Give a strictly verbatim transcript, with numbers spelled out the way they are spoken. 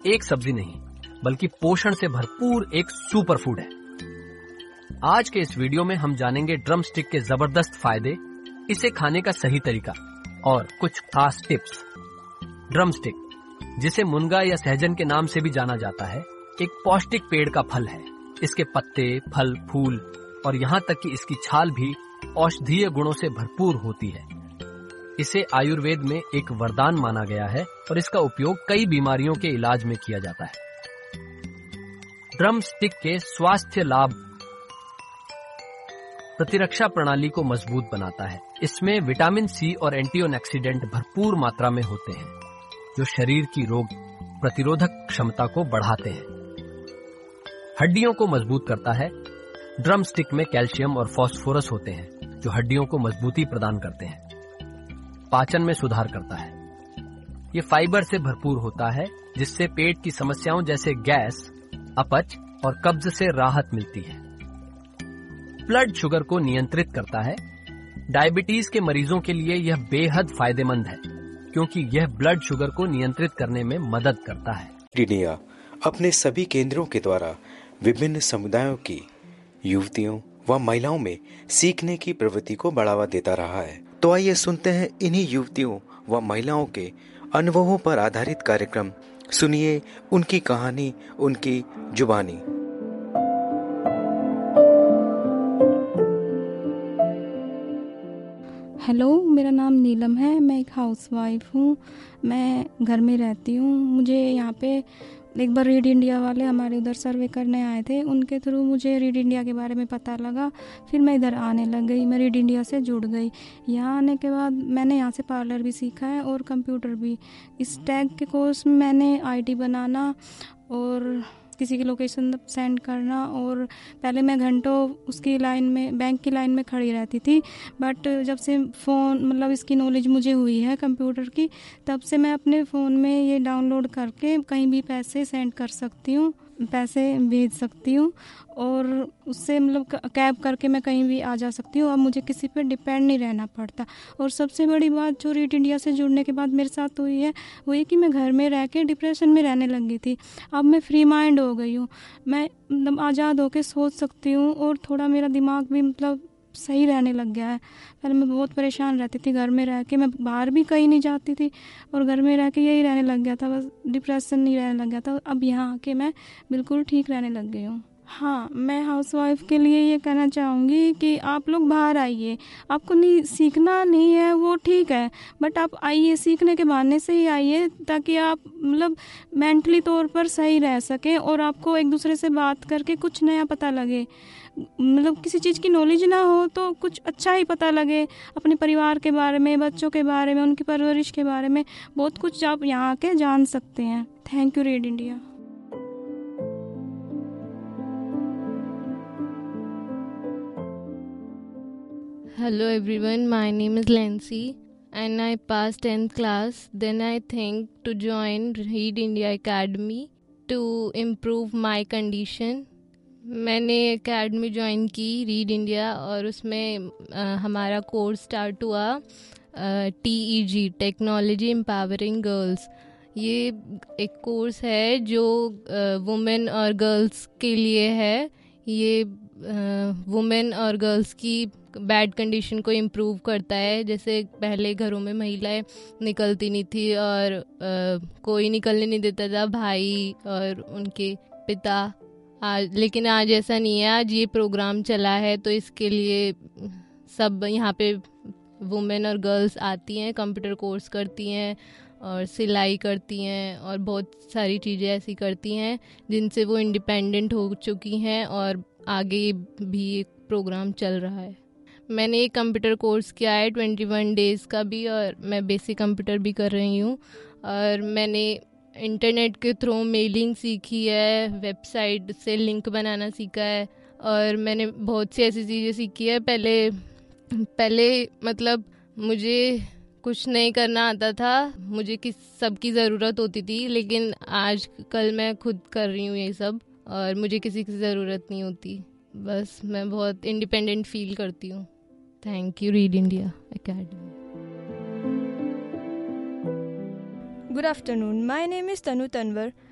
एक सब्जी नहीं बल्कि पोषण से भरपूर एक सुपर फूड है। आज के इस वीडियो में हम जानेंगे ड्रम स्टिक के जबरदस्त फायदे, इसे खाने का सही तरीका और कुछ खास टिप्स। ड्रम स्टिक, जिसे मुनगा या सहजन के नाम से भी जाना जाता है, एक पौष्टिक पेड़ का फल है। इसके पत्ते, फल, फूल और यहाँ तक कि इसकी छाल भी औषधीय गुणों से भरपूर होती है। इसे आयुर्वेद में एक वरदान माना गया है और इसका उपयोग कई बीमारियों के इलाज में किया जाता है। ड्रम स्टिक के स्वास्थ्य लाभ: प्रतिरक्षा प्रणाली को मजबूत बनाता है। इसमें विटामिन सी और एंटीऑक्सीडेंट भरपूर मात्रा में होते हैं, जो शरीर की रोग प्रतिरोधक क्षमता को बढ़ाते हैं। हड्डियों को मजबूत करता है। ड्रम स्टिक में कैल्शियम और फास्फोरस होते हैं, जो हड्डियों को मजबूती प्रदान करते हैं। पाचन में सुधार करता है। ये फाइबर से भरपूर होता है, जिससे पेट की समस्याओं जैसे गैस, अपच और कब्ज से राहत मिलती है। ब्लड शुगर को नियंत्रित करता है। डायबिटीज के मरीजों के लिए यह बेहद फायदेमंद है, क्योंकि यह ब्लड शुगर को नियंत्रित करने में मदद करता है। इंडिया अपने सभी केंद्रों के द्वारा विभिन्न समुदायों की युवतियों व महिलाओं में सीखने की प्रवृत्ति को बढ़ावा देता रहा है। तो आइए सुनते हैं इन्हीं युवतियों व महिलाओं के अनुभवों पर आधारित कार्यक्रम। सुनिए उनकी कहानी, उनकी जुबानी। हेलो, मेरा नाम नीलम है। मैं एक हाउसवाइफ हूँ। मैं घर में रहती हूँ। मुझे यहाँ पे एक बार रीड इंडिया वाले हमारे उधर सर्वे करने आए थे, उनके थ्रू मुझे रीड इंडिया के बारे में पता लगा। फिर मैं इधर आने लग गई, मैं रीड इंडिया से जुड़ गई। यहाँ आने के बाद मैंने यहाँ से पार्लर भी सीखा है और कंप्यूटर भी। इस टैग के कोर्स में मैंने आईडी बनाना और किसी की लोकेशन सेंड करना, और पहले मैं घंटों उसकी लाइन में, बैंक की लाइन में खड़ी रहती थी। बट जब से फ़ोन मतलब इसकी नॉलेज मुझे हुई है कंप्यूटर की, तब से मैं अपने फ़ोन में ये डाउनलोड करके कहीं भी पैसे सेंड कर सकती हूँ, पैसे भेज सकती हूँ, और उससे मतलब कैब करके मैं कहीं भी आ जा सकती हूँ। अब मुझे किसी पे डिपेंड नहीं रहना पड़ता। और सबसे बड़ी बात जो रीड इंडिया से जुड़ने के बाद मेरे साथ हुई है, वो ये कि मैं घर में रह के डिप्रेशन में रहने लगी थी। अब मैं फ्री माइंड हो गई हूँ। मैं मतलब आज़ाद होकर सोच सकती हूँ और थोड़ा मेरा दिमाग भी मतलब सही रहने लग गया है। पहले मैं बहुत परेशान रहती थी घर में रह के, मैं बाहर भी कहीं नहीं जाती थी और घर में रह के यही रहने लग गया था, बस डिप्रेशन नहीं रहने लग गया था। अब यहाँ आके मैं बिल्कुल ठीक रहने लग गई हूँ। हाँ, मैं हाउसवाइफ के लिए ये कहना चाहूँगी कि आप लोग बाहर आइए। आपको नहीं सीखना नहीं है वो ठीक है, बट आप आइए, सीखने के बहाने से ही आइए, ताकि आप मतलब मेंटली तौर पर सही रह सकें और आपको एक दूसरे से बात करके कुछ नया पता लगे। मतलब किसी चीज़ की नॉलेज ना हो तो कुछ अच्छा ही पता लगे, अपने परिवार के बारे में, बच्चों के बारे में, उनकी परवरिश के बारे में बहुत कुछ आप यहाँ आके जान सकते हैं। Thank you read India. Hello everyone, my name is Lancy and I passed tenth class. Then I think to join Read India Academy to improve my condition. मैंने एकेडमी ज्वाइन की रीड इंडिया, और उसमें आ, हमारा course start हुआ T E जी, technology empowering girls. ये एक course है जो वुमेन और गर्ल्स के लिए है। ये वुमेन और गर्ल्स की बैड कंडीशन को इम्प्रूव करता है। जैसे पहले घरों में महिलाएं निकलती नहीं थी और आ, कोई निकलने नहीं देता था, भाई और उनके पिता। आज लेकिन आज ऐसा नहीं है। आज ये प्रोग्राम चला है तो इसके लिए सब यहाँ पे वुमेन और गर्ल्स आती हैं, कंप्यूटर कोर्स करती हैं और सिलाई करती हैं और बहुत सारी चीज़ें ऐसी करती हैं जिनसे वो इंडिपेंडेंट हो चुकी हैं, और आगे भी एक प्रोग्राम चल रहा है। मैंने एक कंप्यूटर कोर्स किया है ट्वेंटी वन डेज़ का भी, और मैं बेसिक कंप्यूटर भी कर रही हूँ। और मैंने इंटरनेट के थ्रू मेलिंग सीखी है, वेबसाइट से लिंक बनाना सीखा है, और मैंने बहुत सी ऐसी चीज़ें सीखी है। पहले पहले मतलब मुझे कुछ नहीं करना आता था, मुझे किस सबकी ज़रूरत होती थी, लेकिन आज कल मैं खुद कर रही हूँ ये सब और मुझे किसी की ज़रूरत नहीं होती। बस मैं बहुत इंडिपेंडेंट फील करती हूँ। Thank you read India academy. Good afternoon. My name is Tanu Tanwar.